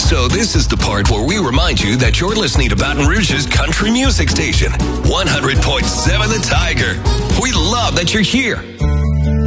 So this is the part where we remind you that you're listening to Baton Rouge's country music station, 100.7 The Tiger. We love that you're here.